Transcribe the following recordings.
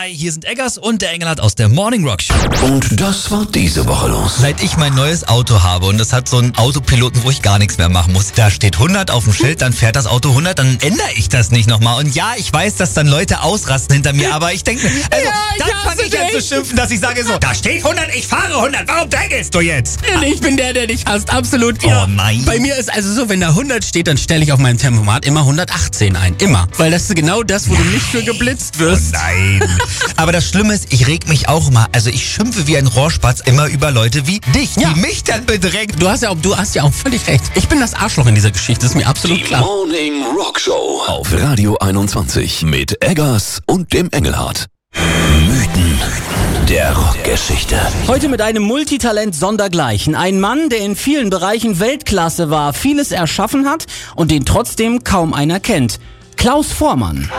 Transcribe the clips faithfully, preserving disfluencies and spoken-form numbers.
Hi, hier sind Eggers und der Engelhardt aus der Morning Rock Show. Und das war diese Woche los. Seit ich mein neues Auto habe und das hat so einen Autopiloten, wo ich gar nichts mehr machen muss. Da steht hundert auf dem Schild, dann fährt das Auto hundert, dann ändere ich das nicht nochmal. Und ja, ich weiß, dass dann Leute ausrasten hinter mir, aber ich denke, also, ja, dann fange ich an zu schimpfen, dass ich sage so, da steht hundert, ich fahre hundert, warum drängelst du jetzt? Ich bin der, der dich hasst, absolut. Oh nein. Bei mir ist also so, wenn da hundert steht, dann stelle ich auf meinem Tempomat immer hundertachtzehn ein. Immer. Weil das ist genau das, wo du nicht für geblitzt wirst. Oh nein. Aber das Schlimme ist, ich reg mich auch immer, also ich schimpfe wie ein Rohrspatz immer über Leute wie dich, Ja. die mich dann bedrängen. Du hast ja auch, du hast ja auch völlig recht. Ich bin das Arschloch in dieser Geschichte, ist mir absolut klar. Morning Rock Show auf Radio einundzwanzig mit Eggers und dem Engelhardt. Mythen der Rockgeschichte. Heute mit einem Multitalent sondergleichen. Ein Mann, der in vielen Bereichen Weltklasse war, vieles erschaffen hat und den trotzdem kaum einer kennt. Klaus Voormann.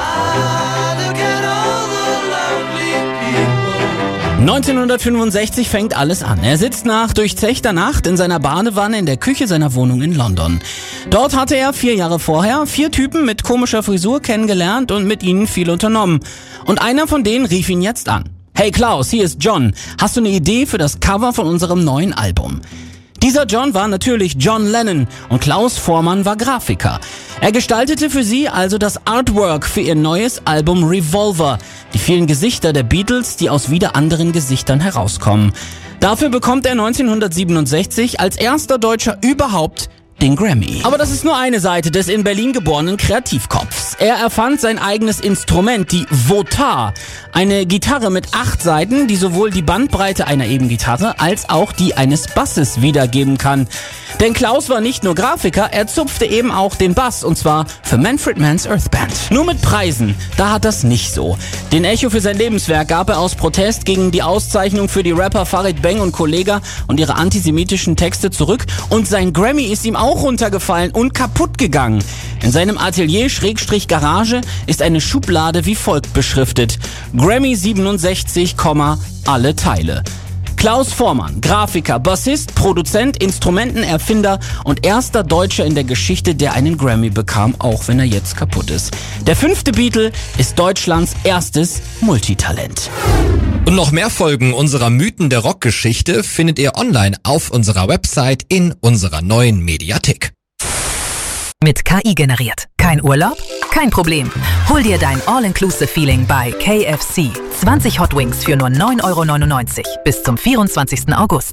neunzehnhundertfünfundsechzig fängt alles an. Er sitzt nach durchzechter Nacht in seiner Badewanne in der Küche seiner Wohnung in London. Dort hatte er vier Jahre vorher vier Typen mit komischer Frisur kennengelernt und mit ihnen viel unternommen. Und einer von denen rief ihn jetzt an. Hey Klaus, hier ist John. Hast du eine Idee für das Cover von unserem neuen Album? Dieser John war natürlich John Lennon und Klaus Voormann war Grafiker. Er gestaltete für sie also das Artwork für ihr neues Album Revolver, die vielen Gesichter der Beatles, die aus wieder anderen Gesichtern herauskommen. Dafür bekommt er neunzehnhundertsiebenundsechzig als erster Deutscher überhaupt den Grammy. Aber das ist nur eine Seite des in Berlin geborenen Kreativkopfs. Er erfand sein eigenes Instrument, die Votar. Eine Gitarre mit acht Saiten, die sowohl die Bandbreite einer E-Gitarre als auch die eines Basses wiedergeben kann. Denn Klaus war nicht nur Grafiker, er zupfte eben auch den Bass, und zwar für Manfred Mann's Earth Band. Nur mit Preisen, da hat das nicht so. Den Echo für sein Lebenswerk gab er aus Protest gegen die Auszeichnung für die Rapper Farid Bang und Kollega und ihre antisemitischen Texte zurück, und sein Grammy ist ihm auch runtergefallen und kaputt gegangen. In seinem Atelier-Garage ist eine Schublade wie folgt beschriftet: Grammy siebenundsechzig, alle Teile. Klaus Voormann, Grafiker, Bassist, Produzent, Instrumentenerfinder und erster Deutscher in der Geschichte, der einen Grammy bekam, auch wenn er jetzt kaputt ist. Der fünfte Beatle ist Deutschlands erstes Multitalent. Und noch mehr Folgen unserer Mythen der Rockgeschichte findet ihr online auf unserer Website in unserer neuen Mediathek. Mit K I generiert. Kein Urlaub? Kein Problem. Hol dir dein All-Inclusive-Feeling bei K F C. zwanzig Hot Wings für nur neun Euro neunundneunzig bis zum vierundzwanzigsten August.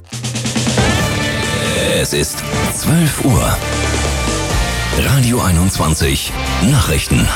Es ist zwölf Uhr. Radio einundzwanzig Nachrichten.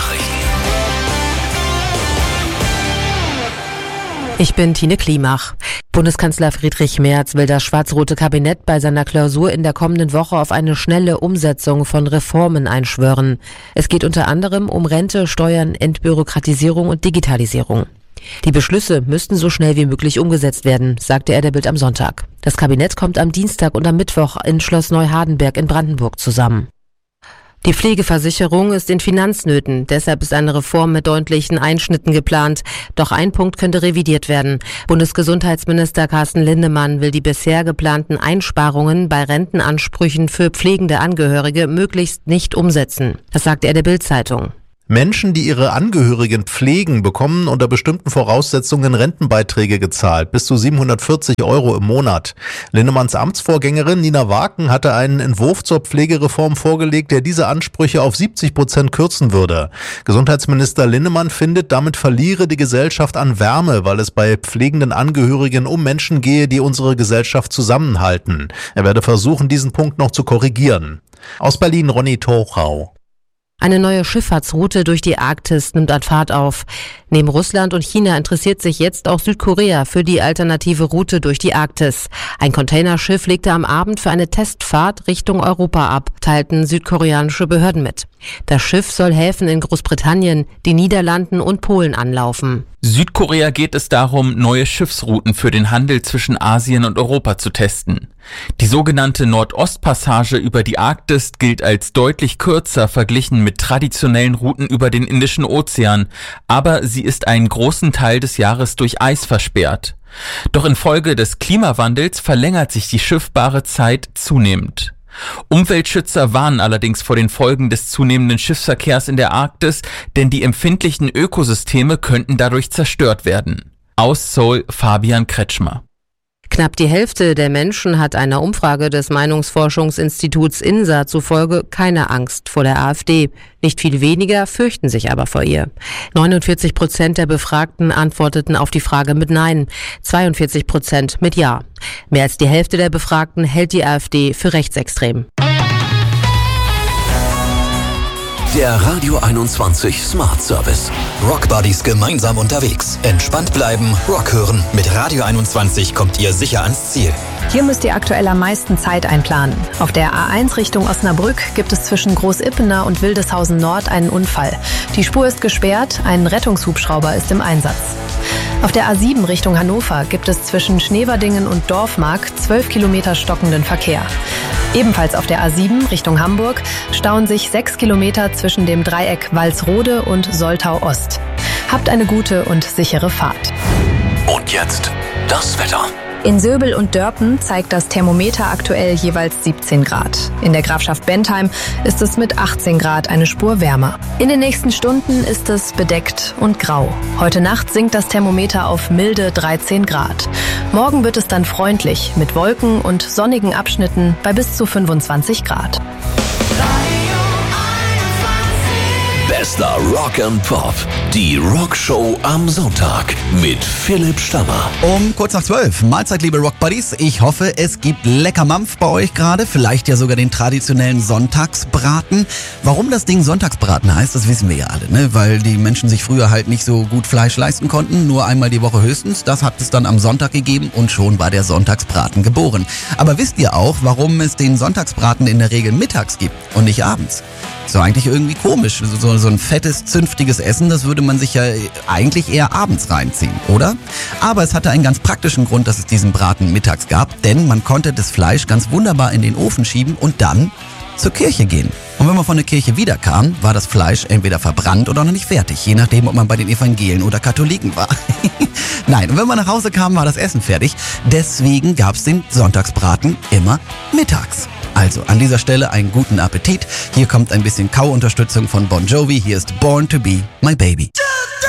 Ich bin Tine Klimach. Bundeskanzler Friedrich Merz will das schwarz-rote Kabinett bei seiner Klausur in der kommenden Woche auf eine schnelle Umsetzung von Reformen einschwören. Es geht unter anderem um Rente, Steuern, Entbürokratisierung und Digitalisierung. Die Beschlüsse müssten so schnell wie möglich umgesetzt werden, sagte er der Bild am Sonntag. Das Kabinett kommt am Dienstag und am Mittwoch in Schloss Neuhardenberg in Brandenburg zusammen. Die Pflegeversicherung ist in Finanznöten, deshalb ist eine Reform mit deutlichen Einschnitten geplant. Doch ein Punkt könnte revidiert werden. Bundesgesundheitsminister Carsten Linnemann will die bisher geplanten Einsparungen bei Rentenansprüchen für pflegende Angehörige möglichst nicht umsetzen. Das sagte er der Bild-Zeitung. Menschen, die ihre Angehörigen pflegen, bekommen unter bestimmten Voraussetzungen Rentenbeiträge gezahlt, bis zu siebenhundertvierzig Euro im Monat. Linnemanns Amtsvorgängerin Nina Waken hatte einen Entwurf zur Pflegereform vorgelegt, der diese Ansprüche auf siebzig Prozent kürzen würde. Gesundheitsminister Linnemann findet, damit verliere die Gesellschaft an Wärme, weil es bei pflegenden Angehörigen um Menschen gehe, die unsere Gesellschaft zusammenhalten. Er werde versuchen, diesen Punkt noch zu korrigieren. Aus Berlin Ronny Tochau. Eine neue Schifffahrtsroute durch die Arktis nimmt an Fahrt auf. Neben Russland und China interessiert sich jetzt auch Südkorea für die alternative Route durch die Arktis. Ein Containerschiff legte am Abend für eine Testfahrt Richtung Europa ab, teilten südkoreanische Behörden mit. Das Schiff soll Häfen in Großbritannien, den Niederlanden und Polen anlaufen. Südkorea geht es darum, neue Schiffsrouten für den Handel zwischen Asien und Europa zu testen. Die sogenannte Nordostpassage über die Arktis gilt als deutlich kürzer verglichen mit traditionellen Routen über den Indischen Ozean, aber sie ist einen großen Teil des Jahres durch Eis versperrt. Doch infolge des Klimawandels verlängert sich die schiffbare Zeit zunehmend. Umweltschützer warnen allerdings vor den Folgen des zunehmenden Schiffsverkehrs in der Arktis, denn die empfindlichen Ökosysteme könnten dadurch zerstört werden. Aus Seoul Fabian Kretschmer. Knapp die Hälfte der Menschen hat einer Umfrage des Meinungsforschungsinstituts INSA zufolge keine Angst vor der AfD. Nicht viel weniger fürchten sich aber vor ihr. neunundvierzig Prozent der Befragten antworteten auf die Frage mit Nein, zweiundvierzig Prozent mit Ja. Mehr als die Hälfte der Befragten hält die AfD für rechtsextrem. Der Radio einundzwanzig Smart Service. Rock Buddies gemeinsam unterwegs. Entspannt bleiben, Rock hören. Mit Radio einundzwanzig kommt ihr sicher ans Ziel. Hier müsst ihr aktuell am meisten Zeit einplanen. Auf der A eins Richtung Osnabrück gibt es zwischen Großippener und Wildeshausen Nord einen Unfall. Die Spur ist gesperrt, ein Rettungshubschrauber ist im Einsatz. Auf der A sieben Richtung Hannover gibt es zwischen Schneverdingen und Dorfmark zwölf Kilometer stockenden Verkehr. Ebenfalls auf der A sieben Richtung Hamburg stauen sich sechs Kilometer zwischen dem Dreieck Walsrode und Soltau Ost. Habt eine gute und sichere Fahrt. Und jetzt das Wetter. In Söbel und Dörpen zeigt das Thermometer aktuell jeweils siebzehn Grad. In der Grafschaft Bentheim ist es mit achtzehn Grad eine Spur wärmer. In den nächsten Stunden ist es bedeckt und grau. Heute Nacht sinkt das Thermometer auf milde dreizehn Grad. Morgen wird es dann freundlich mit Wolken und sonnigen Abschnitten bei bis zu fünfundzwanzig Grad. Bester Rock and Pop. Die Rockshow am Sonntag mit Philipp Stammer. Um kurz nach zwölf. Mahlzeit, liebe Rock Buddies. Ich hoffe, es gibt lecker Mampf bei euch gerade. Vielleicht ja sogar den traditionellen Sonntagsbraten. Warum das Ding Sonntagsbraten heißt, das wissen wir ja alle, ne? Weil die Menschen sich früher halt nicht so gut Fleisch leisten konnten. Nur einmal die Woche höchstens. Das hat es dann am Sonntag gegeben und schon war der Sonntagsbraten geboren. Aber wisst ihr auch, warum es den Sonntagsbraten in der Regel mittags gibt und nicht abends? So eigentlich irgendwie komisch. So, so ein fettes, zünftiges Essen, das würde man sich ja eigentlich eher abends reinziehen, oder? Aber es hatte einen ganz praktischen Grund, dass es diesen Braten mittags gab, denn man konnte das Fleisch ganz wunderbar in den Ofen schieben und dann zur Kirche gehen. Und wenn man von der Kirche wiederkam, war das Fleisch entweder verbrannt oder noch nicht fertig, je nachdem, ob man bei den Evangelien oder Katholiken war. Nein, und wenn man nach Hause kam, war das Essen fertig. Deswegen gab es den Sonntagsbraten immer mittags. Also an dieser Stelle einen guten Appetit. Hier kommt ein bisschen Kauunterstützung von Bon Jovi. Hier ist Born to be My Baby.